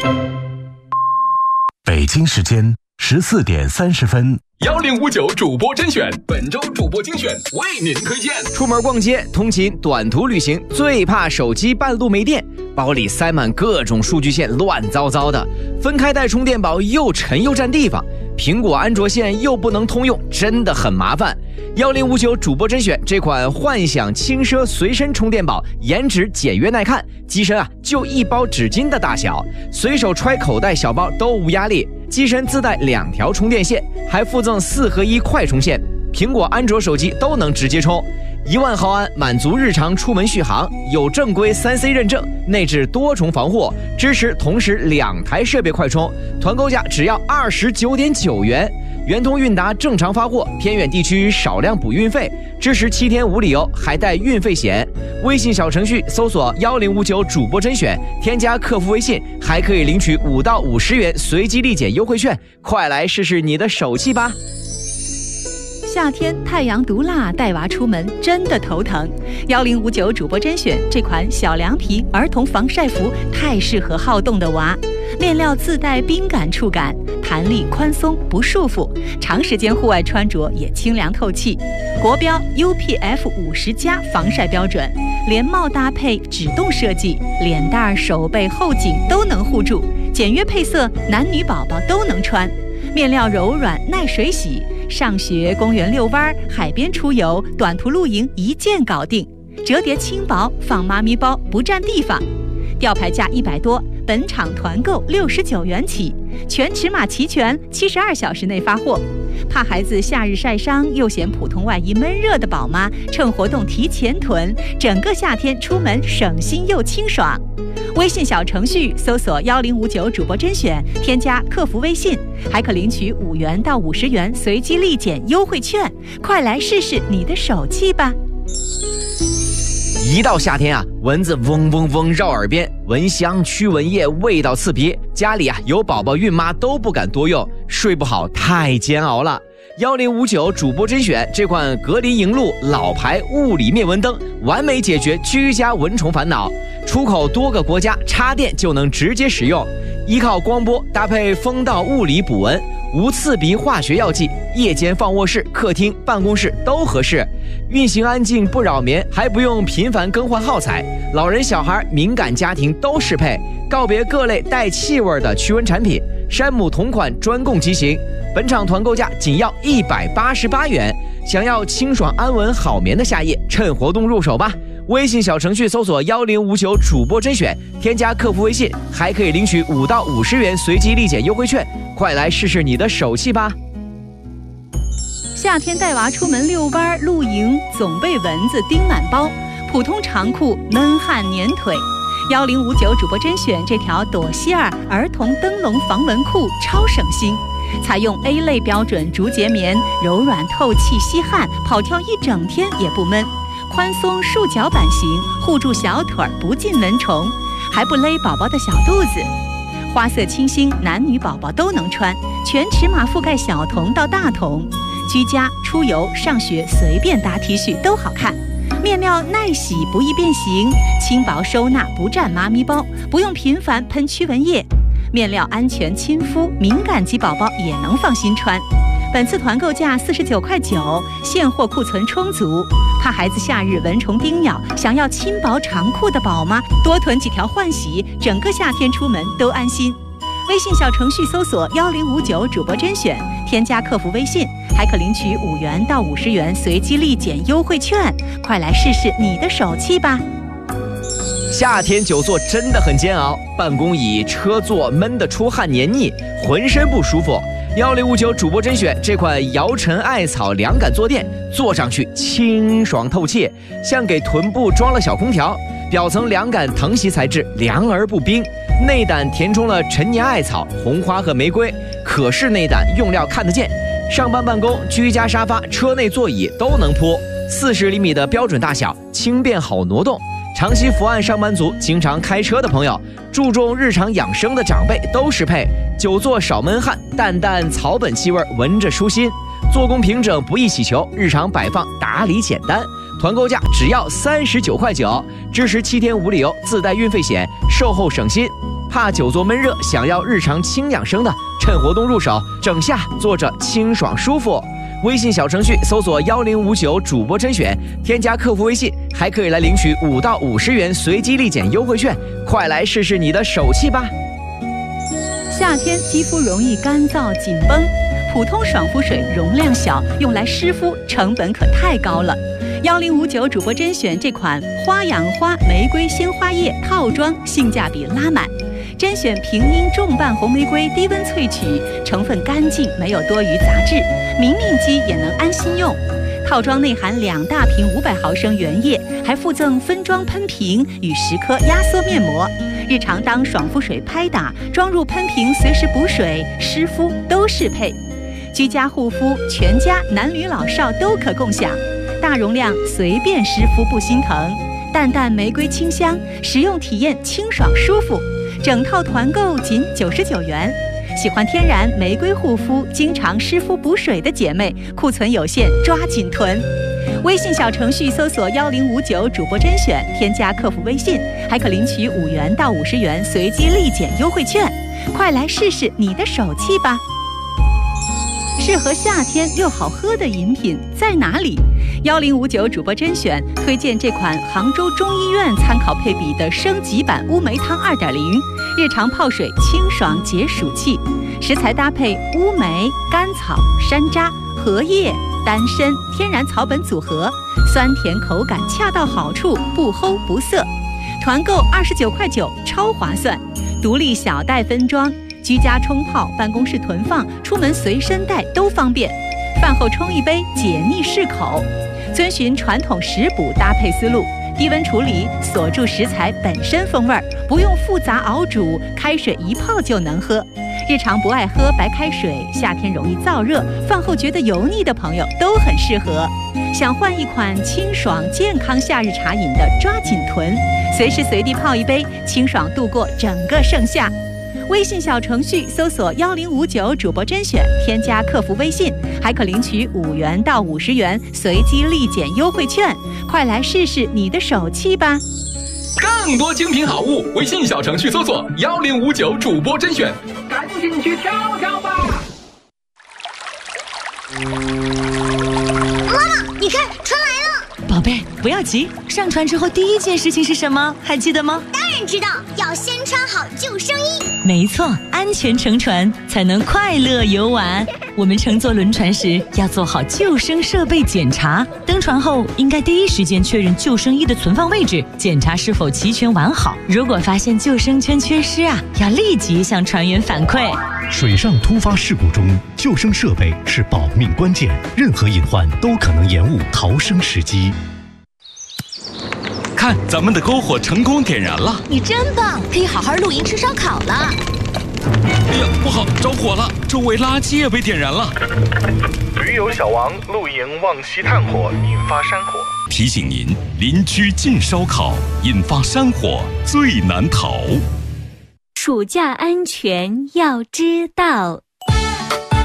北京时间14点30分。 1059主播甄选，本周主播精选为您推荐。 出门逛街、通勤、短途旅行，最怕手机半路没电，包里塞满各种数据线，乱糟糟的。分开带充电宝又沉又占地方，苹果、安卓线又不能通用，真的很麻烦。1059主播甄选这款幻想轻奢随身充电宝，颜值简约耐看，机身就一包纸巾的大小，随手揣口袋小包都无压力。机身自带2条充电线，还附赠4合1快充线，苹果、安卓手机都能直接充。1万毫安，满足日常出门续航，有正规3C 认证，内置多重防护，支持同时2台设备快充，团购价只要29.9元。圆通韵达正常发货，偏远地区少量补运费，支持7天无理由，还带运费险。微信小程序搜索1059主播甄选，添加客服微信，还可以领取5到50元随机立减优惠券，快来试试你的手气吧！ 夏天太阳毒辣，带娃出门真的头疼。1059主播甄选这款小凉皮儿童防晒服太适合好动的娃，面料自带冰感触感，弹力宽松不束缚，长时间户外穿着也清凉透气。国标 UPF50+防晒标准，连帽搭配指动设计，脸蛋、手背、后颈都能护住，简约配色，男女宝宝都能穿。面料柔软耐水洗，上学、公园遛弯、海边出游、短途露营一件搞定。折叠轻薄，放妈咪包不占地方。吊牌价100多，本场团购69元起，全尺码齐全，72小时内发货。怕孩子夏日晒伤又嫌普通外衣闷热的宝妈，趁活动提前囤，整个夏天出门省心又清爽。微信小程序搜索1059主播甄选，添加客服微信，还可领取5元到50元随机立减优惠券，快来试试你的手气吧！ 一到夏天蚊子嗡嗡嗡绕耳边，蚊香、驱蚊液味道刺鼻，家里有宝宝孕妈都不敢多用，睡不好太煎熬了。1059主播甄选这款格林莹露老牌物理灭蚊灯，完美解决居家蚊虫烦恼，出口多个国家，插电就能直接使用，依靠光波搭配风道物理补蚊，无刺鼻化学药剂，夜间放卧室、客厅、办公室都合适，运行安静不扰眠，还不用频繁更换耗材，老人小孩敏感家庭都适配，告别各类带气味的驱蚊产品，山姆同款专供机型，本场团购价仅要188元。想要清爽安稳好眠的夏夜，趁活动入手吧！微信小程序搜索1059主播甄选，添加客服微信，还可以领取5到50元随机立减优惠券，快来试试你的手气吧！ 夏天带娃出门遛弯、露营，总被蚊子叮满包，普通长裤闷汗粘腿。1059主播甄选这条朵希尔儿童灯笼防蚊裤超省心，采用 A 类标准竹节棉，柔软透气吸汗，跑跳一整天也不闷。宽松束脚版型，护住小腿不进蚊虫，还不勒宝宝的小肚子。花色清新，男女宝宝都能穿，全尺码覆盖小童到大童，居家、出游、上学随便搭 T 恤都好看。面料耐洗不易变形，轻薄收纳不占妈咪包，不用频繁喷驱蚊液。面料安全亲肤，敏感肌宝宝也能放心穿。本次团购价49.9块，现货库存充足。怕孩子夏日蚊虫叮咬，想要轻薄长裤的宝妈，多囤几条换洗，整个夏天出门都安心。微信小程序搜索1059主播甄选，添加客服微信，还可领取5元到50元随机立减优惠券，快来试试你的手气吧！ 夏天久坐真的很煎熬，办公椅、车座闷得出汗黏腻，浑身不舒服。1059主播甄选这款摇尘艾草凉感坐垫，坐上去清爽透气，像给臀部装了小空调，表层凉感藤席材质，凉而不冰，内胆填充了陈年艾草、红花和玫瑰，可视内胆用料看得见，上班办公、居家沙发、车内座椅都能铺，40厘米的标准大小，轻便好挪动。长期伏案上班族、经常开车的朋友、注重日常养生的长辈都适配。久坐少闷汗，淡淡草本气味，闻着舒心。做工平整，不易起球，日常摆放打理简单。团购价只要39.9块，支持7天无理由，自带运费险，售后省心。 怕久坐闷热，想要日常轻养生的，趁活动入手，整夏坐着清爽舒服。微信小程序搜索1059主播甄选，添加客服微信，还可以来领取5到50元随机立减优惠券，快来试试你的手气吧！ 夏天肌肤容易干燥紧绷，普通爽肤水容量小，用来湿敷成本可太高了。1059主播甄选这款花养花玫瑰鲜花液套装性价比拉满，甄选平阴重瓣红玫瑰低温萃取，成分干净，没有多余杂质，明命肌也能安心用。套装内含2大瓶500毫升原液，还附赠分装喷瓶与10颗压缩面膜。日常当爽肤水拍打，装入喷瓶随时补水湿敷都适配。居家护肤，全家男女老少都可共享。大容量随便湿敷不心疼，淡淡玫瑰清香，使用体验清爽舒服。整套团购仅99元。喜欢天然玫瑰护肤，经常湿敷补水的姐妹，库存有限，抓紧囤。微信小程序搜索1059主播甄选，添加客服微信，还可领取5元到50元随机立减优惠券，快来试试你的手气吧！适合夏天又好喝的饮品在哪里？1059主播甄选推荐这款杭州中医院参考配比的升级版乌梅汤2.0，日常泡水清爽解暑气，食材搭配乌梅、甘草、山楂、荷叶、丹参天然草本组合，酸甜口感恰到好处，不齁不涩。团购29.9块，超划算，独立小袋分装。居家冲泡、办公室囤放、出门随身带都方便。饭后冲一杯，解腻适口。遵循传统食补搭配思路，低温处理，锁住食材本身风味，不用复杂熬煮，开水一泡就能喝。日常不爱喝白开水，夏天容易燥热，饭后觉得油腻的朋友都很适合。想换一款清爽健康夏日茶饮的，抓紧囤，随时随地泡一杯，清爽度过整个盛夏。微信小程序搜索1059主播甄选，添加客服微信，还可领取5元到50元随机立减优惠券，快来试试你的手气吧！ 更多精品好物，微信小程序搜索1059主播甄选，赶紧去挑挑吧！ 妈妈，你看船来了！ 宝贝，不要急，上船之后第一件事情是什么？还记得吗？ 当然知道，要先穿好救生衣。 没错，安全乘船才能快乐游玩。我们乘坐轮船时要做好救生设备检查，登船后应该第一时间确认救生衣的存放位置，检查是否齐全完好。如果发现救生圈缺失要立即向船员反馈。 水上突发事故中，救生设备是保命关键，任何隐患都可能延误逃生时机。 看，咱们的篝火成功点燃了！ 你真棒，可以好好露营吃烧烤了。 哎呀，不好，着火了！周围垃圾也被点燃了。 驴友小王露营忘熄炭火，引发山火。 提醒您：邻居禁烧烤，引发山火最难逃。 暑假安全要知道。